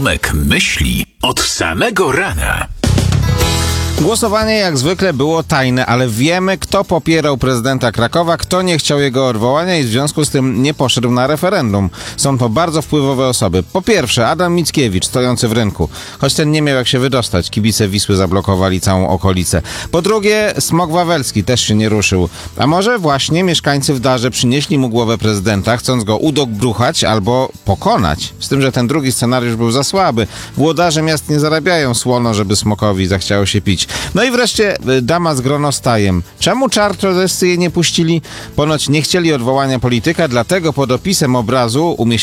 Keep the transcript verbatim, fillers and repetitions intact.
Tomek myśli od samego rana. Głosowanie jak zwykle było tajne, ale wiemy, kto popierał prezydenta Krakowa, kto nie chciał jego odwołania i w związku z tym nie poszedł na referendum. Są to bardzo wpływowe osoby. Po pierwsze, Adam Mickiewicz, stojący w rynku. Choć ten nie miał jak się wydostać. Kibice Wisły zablokowali całą okolicę. Po drugie, Smok Wawelski też się nie ruszył. A może właśnie mieszkańcy w Darze przynieśli mu głowę prezydenta, chcąc go udobruchać albo pokonać. Z tym, że ten drugi scenariusz był za słaby. Włodarze miast nie zarabiają słono, żeby Smokowi zachciało się pić. No i wreszcie dama z gronostajem. Czemu czartodescy jej nie puścili? Ponoć nie chcieli odwołania polityka, dlatego pod opisem obrazu umieścili